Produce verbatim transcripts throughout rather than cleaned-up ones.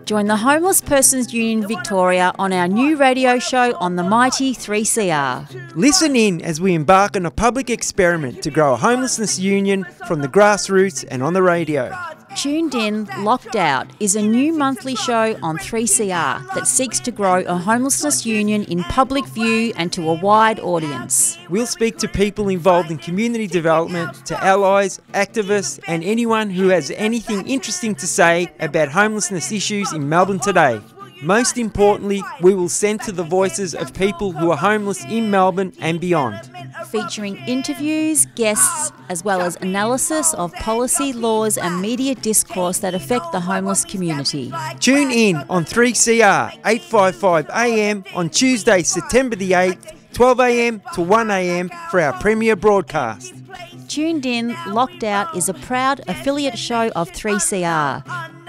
Join the Homeless Persons Union Victoria on our new radio show on the mighty three C R. Listen in as we embark on a public experiment to grow a homelessness union from the grassroots and on the radio. Tuned In, Locked Out is a new monthly show on three C R that seeks to grow a homelessness union in public view and to a wide audience. We'll speak to people involved in community development, to allies, activists and anyone who has anything interesting to say about homelessness issues in Melbourne today. Most importantly, we will centre the voices of people who are homeless in Melbourne and beyond. Featuring interviews, guests, as well as analysis of policy, laws and media discourse that affect the homeless community. Tune in on three C R, eight fifty-five A M on Tuesday, September the eighth, twelve A M to one A M for our premiere broadcast. Tuned In, Locked Out is a proud affiliate show of three C R.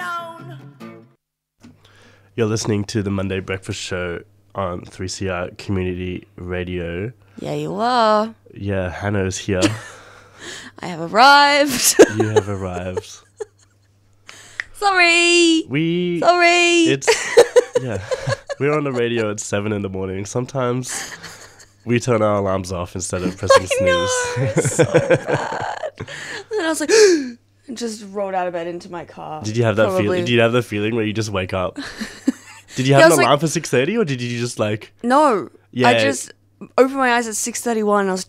You're listening to the Monday Breakfast Show on three C R Community Radio. Yeah, you are. Yeah, Hannah's here. I have arrived. You have arrived. Sorry. We. Sorry. It's. Yeah. We're on the radio at seven in the morning. Sometimes we turn our alarms off instead of pressing snooze. I know, it's so bad. And then I was like, and just rolled out of bed into my car. Did you have that Probably. feeling? Did you have the feeling where you just wake up? Did you have Yeah, an alarm like, for six thirty, or did you just like? No. Yeah. I just opened my eyes at six thirty-one and I was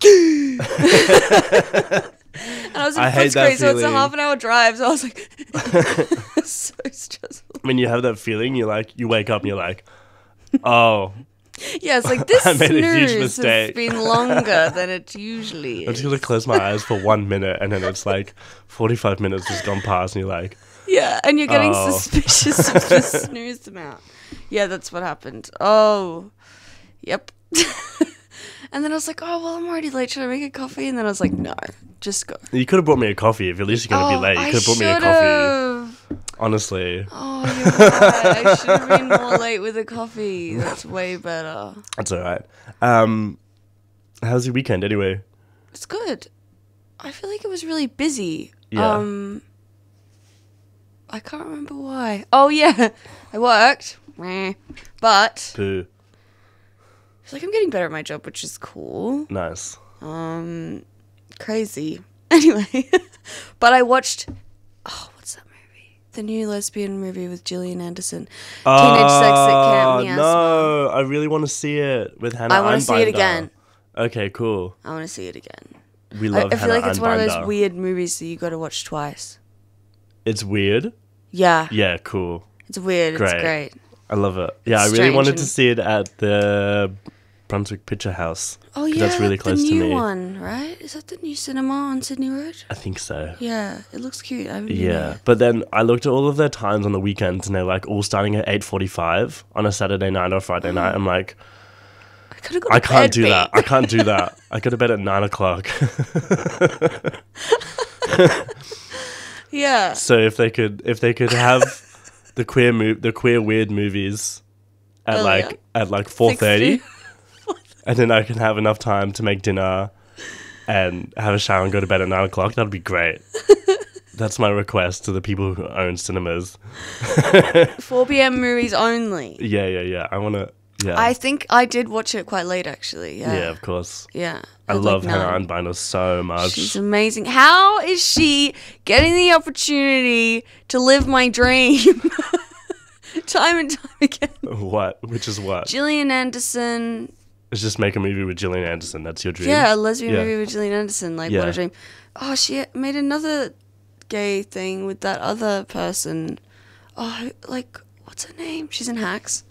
like, and I was in I hate that Footscray, so it's a feeling. half an hour drive. So I was like, so stressful. When you have that feeling, you like you wake up and you're like, oh, Yeah, it's like this I made a huge snooze mistake. has been longer than it usually I'm is. just gonna close my eyes for one minute, and then it's like forty-five minutes has gone past, and you're like, Yeah, and you're getting Oh. suspicious of the snooze amount. Yeah, that's what happened. Oh, yep. And then I was like, oh, well, I'm already late. Should I make a coffee? And then I was like, no, just go. you could have brought me a coffee. If at least you're gonna oh, be late, you I could have brought me a coffee. should've. Honestly, Oh, you're right. I should have been more late with a coffee. That's way better. that's all right. Um, how's your weekend anyway? It's good. I feel like it was really busy. Yeah. Um, I can't remember why. Oh, yeah. I worked. Meh. But Poo. I feel like I'm getting better at my job, which is cool. Nice. Um, crazy. Anyway, but I watched. Oh, what's that movie? The new lesbian movie with Gillian Anderson. Teenage Sex at Camp Miasma. No, I really want to see it with Hannah. I want to see it Einbinder. again. Okay, cool. I want to see it again. We I, love I feel Hannah like it's one of those Einbinder. weird movies that you got to watch twice. It's weird. Yeah, Yeah, cool. it's weird. Great. It's great. I love it. Yeah, It's I really strange wanted to and- see it at the Brunswick Picture House. Oh 'cause yeah, that's really close the to new me. one, right? Is that the new cinema on Sydney Road? I think so. Yeah, it looks cute. I haven't been Yeah, there. but then I looked at all of their times on the weekends, and they're like all starting at eight forty-five on a Saturday night or Friday night. I'm like, I could have got. I to can't bed, do babe. that. I can't do that. I go to bed at nine o'clock. Yeah. So if they could, if they could have the queer mo- the queer weird movies at Earlier. like at like four thirty, and then I can have enough time to make dinner and have a shower and go to bed at nine o'clock. That'd be great. That's my request to the people who own cinemas. four p.m. movies only. Yeah, yeah, yeah. I want to. Yeah, I think I did watch it quite late, actually. Yeah. yeah, of course. Yeah. I was love like Hannah nine. Einbinder so much. She's amazing. How is she getting the opportunity to live my dream? Time and time again. What? Which is what? Gillian Anderson. Let's just make a movie with Gillian Anderson. That's your dream. Yeah, a lesbian Yeah. movie with Gillian Anderson. Like, what Yeah. a dream. Oh, she made another gay thing with that other person. Oh, like, what's her name? She's in Hacks.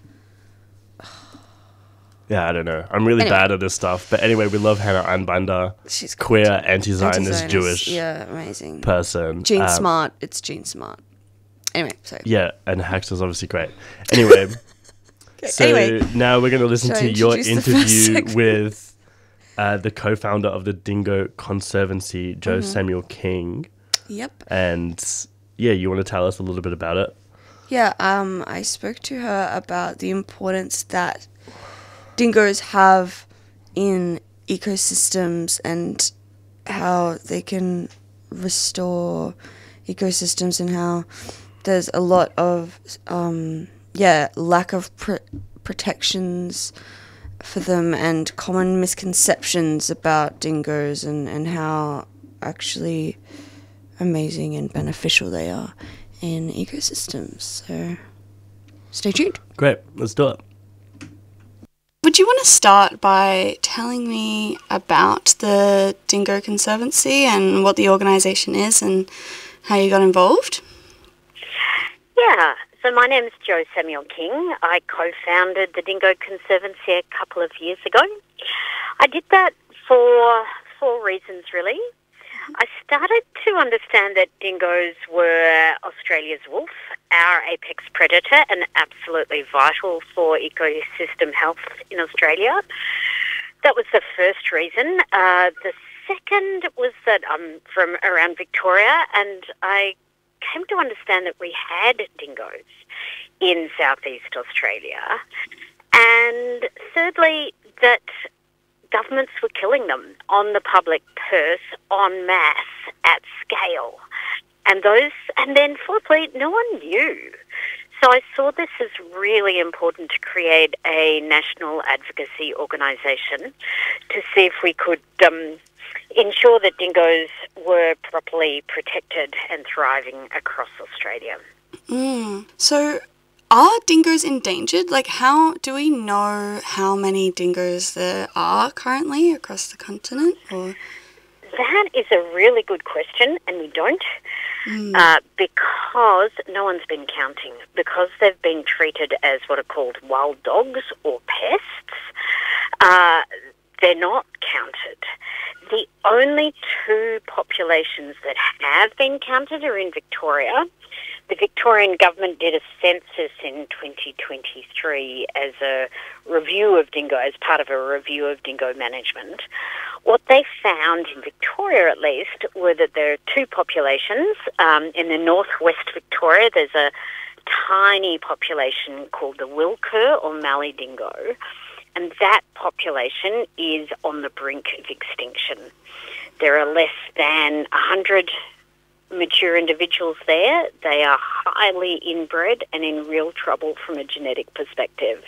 Yeah, I don't know. I'm really Anyway. bad at this stuff. But anyway, we love Hannah Einbinder. She's Queer, anti-Zionist, anti-Zionist. Jewish Yeah, amazing. person. Jean Um, Smart. It's Jean Smart. Anyway, sorry. Yeah, and Hacks is obviously great. Anyway, so anyway, now we're going to listen should I to your introduce the first interview segment? with uh, the co-founder of the Dingo Conservancy, Joe Mm-hmm. Samuel King. Yep. And yeah, you want to tell us a little bit about it? Yeah, um, I spoke to her about the importance that dingoes have in ecosystems and how they can restore ecosystems and how there's a lot of um, yeah lack of pr- protections for them and common misconceptions about dingoes and, and how actually amazing and beneficial they are in ecosystems. So stay tuned. Great, let's do it. Would you want to start by telling me about the Dingo Conservancy and what the organisation is and how you got involved? Yeah, so my name is Jo Samuel King. I co-founded the Dingo Conservancy a couple of years ago. I did that for four reasons, really. I started to understand that dingoes were Australia's wolf, our apex predator, and absolutely vital for ecosystem health in Australia. That was the first reason. Uh, the second was that I'm from around Victoria, and I came to understand that we had dingoes in southeast Australia. And thirdly, that governments were killing them on the public purse en masse at scale. And those, and then fourthly, no one knew. So I saw this as really important to create a national advocacy organisation to see if we could um, ensure that dingoes were properly protected and thriving across Australia. Mm. So are dingoes endangered? Like, how do we know how many dingoes there are currently across the continent? Or that is a really good question, and we don't, mm. uh, because no one's been counting. Because they've been treated as what are called wild dogs or pests, uh, they're not counted. The only two populations that have been counted are in Victoria. The Victorian government did a census in twenty twenty-three as a review of dingo, as part of a review of dingo management. What they found in Victoria, at least, were that there are two populations. Um, in the northwest Victoria, there's a tiny population called the Wilkir or Mallee dingo, and that population is on the brink of extinction. There are less than one hundred mature individuals there. They are highly inbred and in real trouble from a genetic perspective,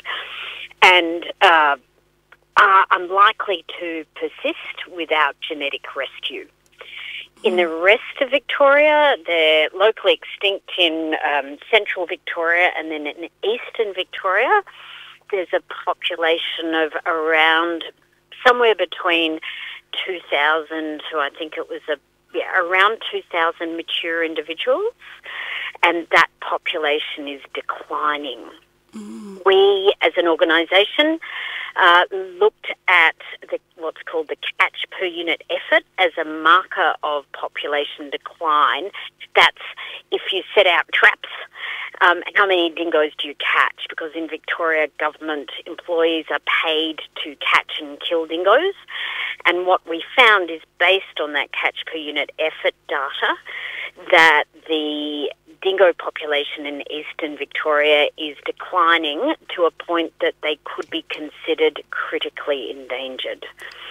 and uh, are unlikely to persist without genetic rescue. In the rest of Victoria, they're locally extinct in um, central Victoria, and then in eastern Victoria, there's a population of around somewhere between two thousand to I think it was a yeah, around two thousand mature individuals, and that population is declining. Mm. We, as an organisation, uh, looked at the, what's called the catch per unit effort as a marker of population decline. That's if you set out traps, um, how many dingoes do you catch? Because in Victoria, government employees are paid to catch and kill dingoes. And what we found is, based on that catch per unit effort data, that the dingo population in eastern Victoria is declining to a point that they could be considered critically endangered.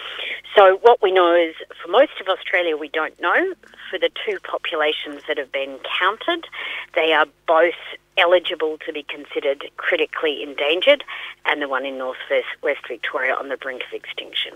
So what we know is, for most of Australia, we don't know. For the two populations that have been counted, they are both eligible to be considered critically endangered, and the one in northwest West Victoria on the brink of extinction.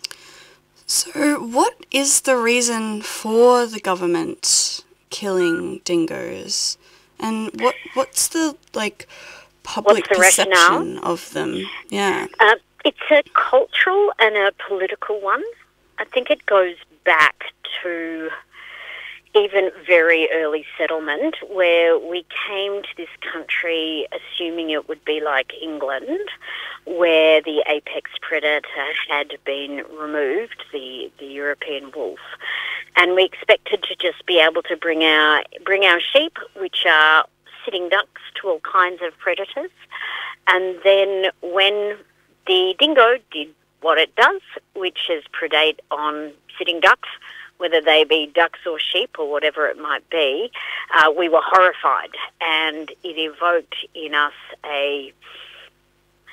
So what is the reason for the government killing dingoes? And what what's the, like, public what's the perception rationale? Of them? Yeah. Uh, it's a cultural and a political one. I think it goes back to even very early settlement, where we came to this country assuming it would be like England, where the apex predator had been removed, the, the European wolf, and we expected to just be able to bring our bring our sheep, which are sitting ducks, to all kinds of predators. And then when the dingo did what it does, which is predate on sitting ducks, whether they be ducks or sheep or whatever it might be, uh, we were horrified, and it evoked in us a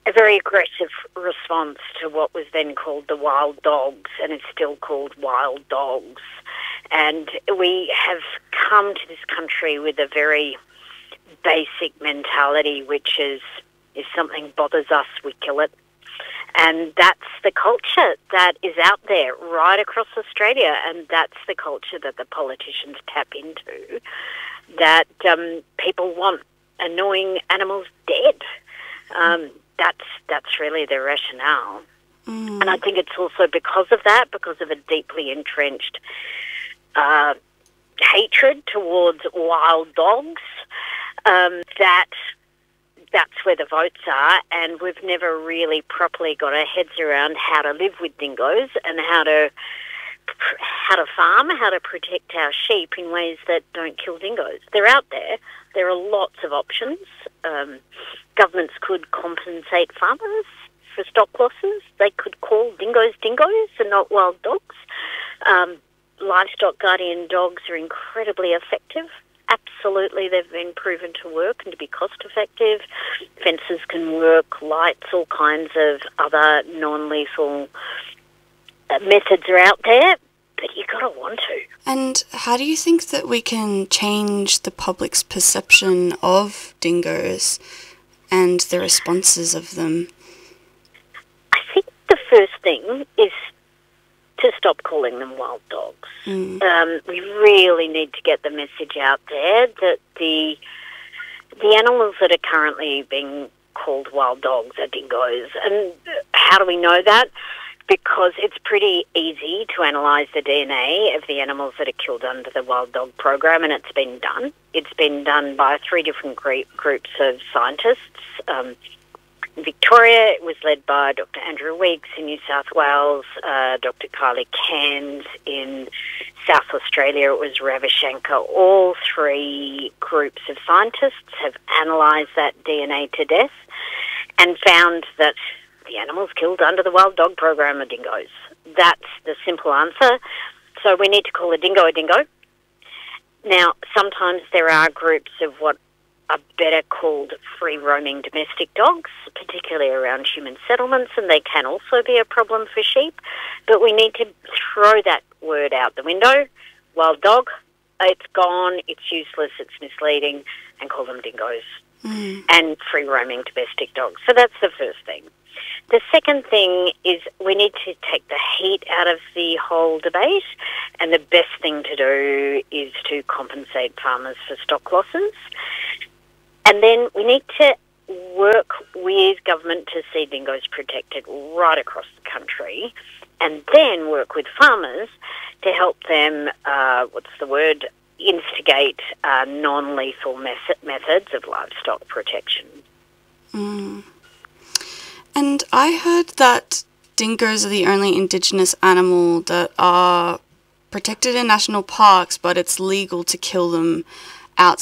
a very aggressive response to what was then called the wild dogs, and is still called wild dogs. And we have come to this country with a very basic mentality, which is, if something bothers us, we kill it. And that's the culture that is out there right across Australia, and that's the culture that the politicians tap into, that um, people want annoying animals dead. Um, that's that's really the rationale. Mm. And I think it's also because of that, because of a deeply entrenched uh, hatred towards wild dogs, um, that that's where the votes are, and we've never really properly got our heads around how to live with dingoes and how to how to farm, how to protect our sheep in ways that don't kill dingoes. They're out there. There are lots of options. Um, governments could compensate farmers for stock losses. They could call dingoes dingoes and not wild dogs. Um, livestock guardian dogs are incredibly effective. Absolutely, they've been proven to work and to be cost-effective. Fences can work, lights, all kinds of other non-lethal uh, methods are out there, but you've got to want to. And how do you think that we can change the public's perception of dingoes and the responses of them? I think the first thing is to stop calling them wild dogs. Mm. Um, we really need to get the message out there that the the animals that are currently being called wild dogs are dingoes. And how do we know that? Because it's pretty easy to analyse the D N A of the animals that are killed under the wild dog program, and it's been done. It's been done by three different group, groups of scientists. Um, In Victoria, it was led by Doctor Andrew Weeks. In New South Wales, uh, Doctor Kylie Cairns. In South Australia, it was Ravi Shankar. All three groups of scientists have analysed that D N A to death and found that the animals killed under the wild dog program are dingoes. That's the simple answer. So we need to call a dingo a dingo. Now, sometimes there are groups of what are better called free-roaming domestic dogs, particularly around human settlements, and they can also be a problem for sheep. But we need to throw that word out the window. Wild dog, it's gone, it's useless, it's misleading, and call them dingoes. Mm. And free-roaming domestic dogs. So that's the first thing. The second thing is we need to take the heat out of the whole debate, and the best thing to do is to compensate farmers for stock losses. And then we need to work with government to see dingoes protected right across the country, and then work with farmers to help them, uh, what's the word, instigate uh, non-lethal method- methods of livestock protection. Mm. And I heard that dingoes are the only Indigenous animal that are protected in national parks, but it's legal to kill them outside